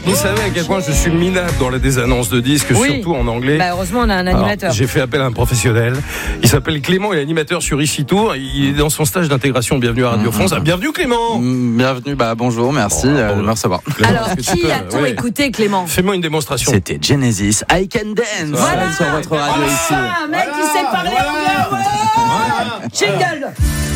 Vous savez à quel point je suis minable dans des annonces de disques, surtout en anglais. Bah heureusement, on a un animateur. Alors, j'ai fait appel à un professionnel. Il s'appelle Clément, il est animateur sur Ici Tour. Il est dans son stage d'intégration. Bienvenue à Radio France. Bienvenue Clément. Bienvenue, bonjour, merci de me recevoir. Alors, qui a-t-on écouté, Clément? Fais-moi une démonstration. C'était Genesis, I Can Dance. Voilà. Sur votre radio ici. Un mec qui sait parler anglais. Jingle.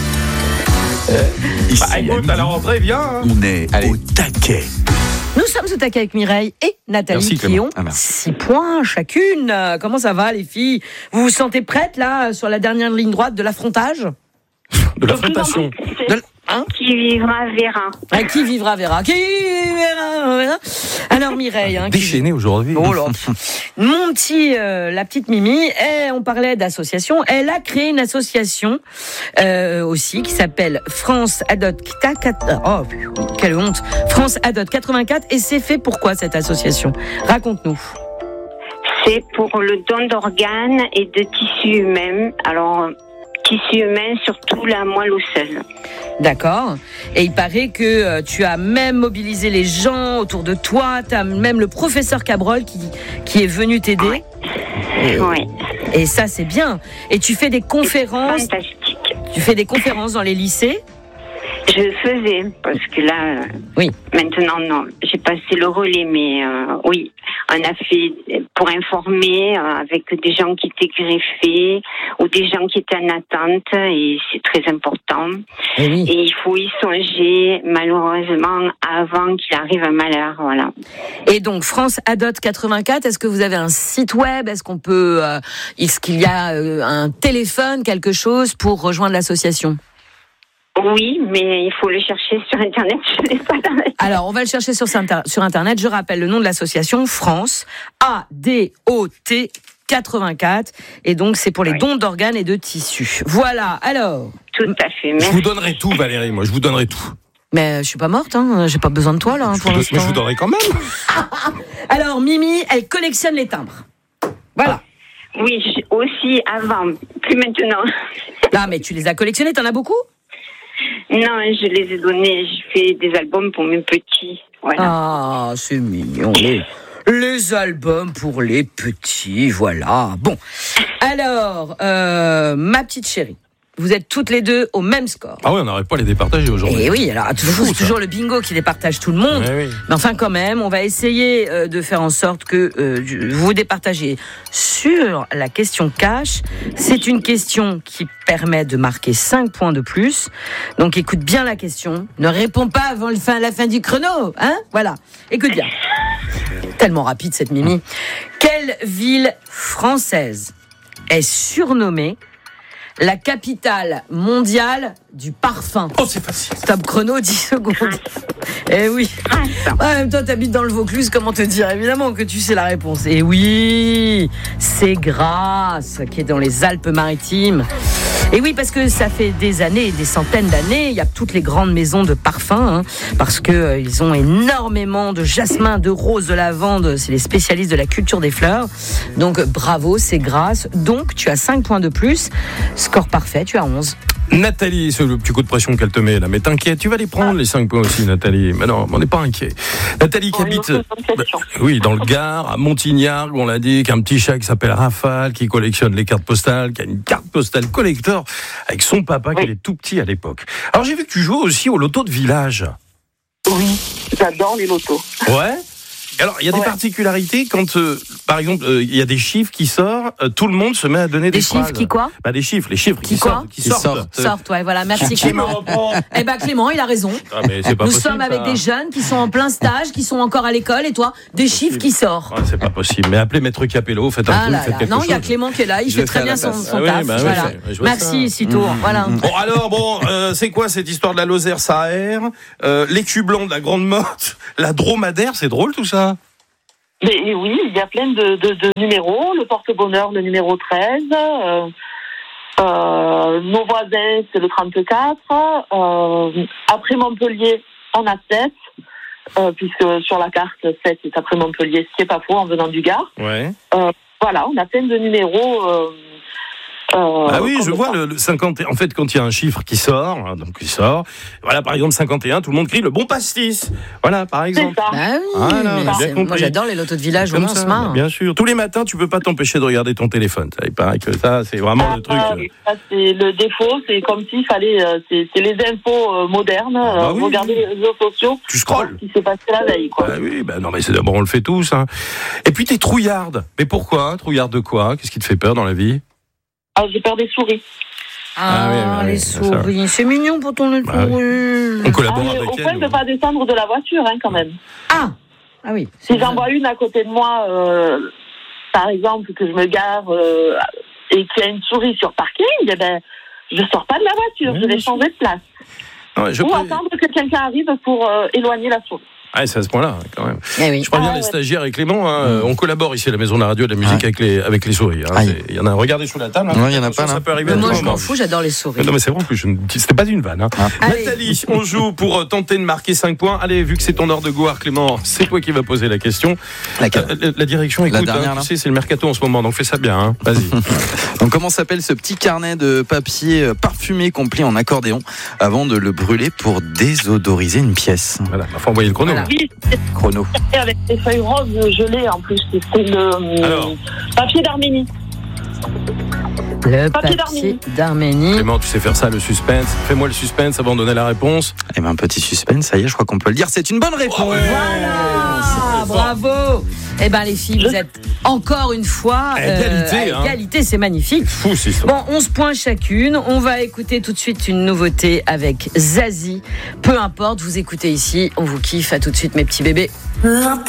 Écoute, à la rentrée, viens. On est au taquet. Nous sommes au taquet avec Mireille et Nathalie. Merci, qui ont 6 points chacune. Comment ça va, les filles? Vous vous sentez prêtes, là, sur la dernière ligne droite de l'affrontage? De l'affrontation. Qui vivra verra. Qui vivra verra. Qui verra. Alors Mireille, déchaînée aujourd'hui. Oh là. Mon petit, la petite Mimi, on parlait d'association. Elle a créé une association aussi qui s'appelle France Adopte. Oh quelle honte. France Adopte 84. Et c'est fait pourquoi cette association? Raconte-nous. C'est pour le don d'organes et de tissus humains. Alors tissus humains, surtout la moelle osseuse. D'accord. Et il paraît que tu as même mobilisé les gens autour de toi. Tu as même le professeur Cabrol qui est venu t'aider. Oui. Et ça, c'est bien. Et tu fais des conférences. Fantastique. Tu fais des conférences dans les lycées? Je faisais, parce que là, oui. Maintenant, non. J'ai passé le relais, mais oui, on a fait pour informer avec des gens qui étaient greffés ou des gens qui étaient en attente, et c'est très important. Et il faut y songer, malheureusement, avant qu'il arrive un malheur, voilà. Et donc, France Adopte 84, est-ce que vous avez un site web? Est-ce qu'on peut, est-ce qu'il y a un téléphone, quelque chose pour rejoindre l'association? Oui, mais il faut le chercher sur Internet. Je l'ai pas dans la... Alors, on va le chercher sur Internet. Je rappelle le nom de l'association, France ADOT 84. Et donc, c'est pour les dons d'organes et de tissus. Voilà, alors. Tout à fait, merci. Je vous donnerai tout, Valérie, moi, je vous donnerai tout. Mais je suis pas morte, hein. J'ai pas besoin de toi, là, pour l'instant. Mais je vous donnerai quand même. Alors, Mimi, elle collectionne les timbres. Voilà. Oui, aussi avant, plus maintenant. Là, mais tu les as collectionnés, t'en as beaucoup? Non, je les ai donnés. J'ai fait des albums pour mes petits. Voilà. Ah, c'est mignon. Les albums pour les petits, voilà. Bon, alors, ma petite chérie, vous êtes toutes les deux au même score. Ah oui, on n'arrive pas à les départager aujourd'hui. Et oui, alors c'est toujours le bingo qui départage tout le monde. Oui. Mais enfin, quand même, on va essayer de faire en sorte que vous vous départagiez sur la question cash. C'est une question qui permet de marquer 5 points de plus. Donc écoute bien la question. Ne réponds pas avant la fin du chrono, hein? Voilà. Écoute bien. Tellement rapide cette Mimi. Quelle ville française est surnommée la capitale mondiale du parfum? Oh, c'est facile. Top chrono, 10 secondes. Eh oui. En même temps, t'habites dans le Vaucluse, comment te dire? Évidemment que tu sais la réponse. Et oui, c'est Grasse, qui est dans les Alpes-Maritimes. Et oui, parce que ça fait des années, des centaines d'années, il y a toutes les grandes maisons de parfums, hein, parce que ils ont énormément de jasmin, de rose, de lavande. C'est les spécialistes de la culture des fleurs. Donc bravo, c'est Grasse. Donc tu as 5 points de plus. Score parfait, tu as 11. Nathalie, c'est le petit coup de pression qu'elle te met là, mais t'inquiète, tu vas les prendre les 5 points aussi, Nathalie. Mais non, on n'est pas inquiet. Nathalie qui habite dans le Gard, à Montignard, on l'a dit, qui a un petit chat qui s'appelle Rafale, qui collectionne les cartes postales, qui a une carte postale collector avec son papa qui est tout petit à l'époque. Alors j'ai vu que tu jouais aussi au loto de village. Oui, j'adore les lotos. Ouais. Alors, il y a des particularités quand, par exemple, il y a des chiffres qui sortent, tout le monde se met à donner des phrases. Des chiffres qui quoi? Des chiffres, les chiffres qui sortent. Qui sortent. Sortent, ouais, voilà, merci Clément. Eh ben Clément, il a raison. Ah, mais c'est pas Nous possible, sommes avec des jeunes qui sont en plein stage, qui sont encore à l'école, et toi, des chiffres qui sortent. Ah, c'est pas possible. Mais appelez Maître Capello, faites un truc, faites quelque chose. Non, il y a Clément qui est là, il fait très bien son taf. Voilà. Merci, Sitour. Voilà. Bon, alors, c'est quoi cette histoire de la Lozère, ça aère, l'écu blanc de la Grande Motte, la dromadaire, c'est drôle tout ça? Mais oui, il y a plein de numéros. Le porte-bonheur, le numéro 13. Nos voisins, c'est le 34. Après Montpellier, on a 7. Puisque sur la carte, 7 est après Montpellier, ce qui n'est pas faux en venant du Gard. Ouais. Voilà, on a plein de numéros Ah oui, je vois le 50. En fait, quand il y a un chiffre qui sort, hein, donc il sort. Voilà, par exemple 51, tout le monde crie le bon pastis. Voilà, par exemple. C'est ça. Ah oui, Voilà, on a bien compris. moi j'adore les lotos de village, Comme on se ça, marre. bien sûr. Tous les matins, tu peux pas t'empêcher de regarder ton téléphone. Ça, il paraît que ça, c'est vraiment le truc. Ça, c'est le défaut, c'est comme s'il fallait, c'est les infos modernes, bah oui. regarder les réseaux sociaux. Tu scrolles. Ce qui s'est passé la veille, quoi. Bah oui, bah non, mais c'est d'abord on le fait tous. Hein. Et puis t'es trouillarde. Mais pourquoi? Trouillarde de quoi? Qu'est-ce qui te fait peur dans la vie? Ah, j'ai peur des souris. Ah, oui, les ça. souris, c'est mignon pour ton Bah oui. souris. On collabore Mais avec au elle. point de ne pas descendre de la voiture, hein, quand même. Ah oui. Si j'en vois une à côté de moi, par exemple, que je me gare et qu'il y a une souris sur parking, eh ben, je sors pas de la voiture, Oui, je vais bien sûr. changer de place. Ouais, Ou attendre que quelqu'un arrive pour éloigner la souris. Ah, c'est à ce point-là, quand même. Eh oui. Je préviens les stagiaires et Clément, hein, on collabore ici à la Maison de la Radio et de la musique avec les souris. Hein. Il y en a, regardez sous la table. Hein. Ouais, il y en a pas, Ça là. peut arriver à Mais tout moi je moment. m'en fous, j'adore les souris. Non mais c'est vrai, en plus, c'était pas une vanne. Hein. Allez. Nathalie, on joue pour tenter de marquer 5 points. Allez, vu que c'est ton heure de gloire, Clément, c'est toi qui vas poser la question. La direction, écoute, dernière, hein, là. tu sais, c'est le mercato en ce moment, donc fais ça bien. Hein. Vas-y. Donc comment s'appelle ce petit carnet de papier parfumé qu'on plie en accordéon avant de le brûler pour désodoriser une pièce? Voilà, il faut envoyer le chrono. Voilà. Oui, Chrono. c'est avec des feuilles roses gelées en plus. C'est le Alors. papier d'Arménie. Le Papier papier d'Arménie. Clément, tu sais faire ça, le suspense. Fais-moi le suspense avant de donner la réponse. Eh ben, un petit suspense, ça y est, je crois qu'on peut le dire. C'est une bonne réponse. Voilà, bravo. Eh ben les filles, vous êtes encore une fois À égalité, à égalité, c'est magnifique. Fou, c'est ça. Bon, 11 points chacune. On va écouter tout de suite une nouveauté avec Zazie. Peu importe, vous écoutez ici, on vous kiffe. À tout de suite, mes petits bébés.